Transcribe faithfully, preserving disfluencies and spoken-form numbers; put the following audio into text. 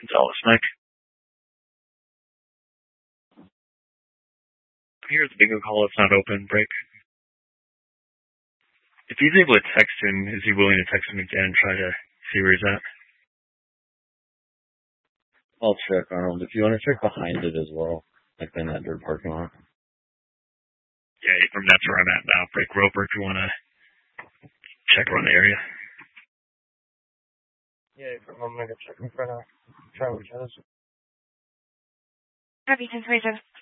Gonzalez, Mike. Here's the bingo call. It's not open. Break. If he's able to text him, is he willing to text him again and try to see where he's at? I'll check on him. If you want to check behind it as well, like in that dirt parking lot. Yeah, from that's where I'm at now. Break Roper if you want to check around the area. Yeah, I'm going to go check in front of Travis. Copy, ten twenty-seven.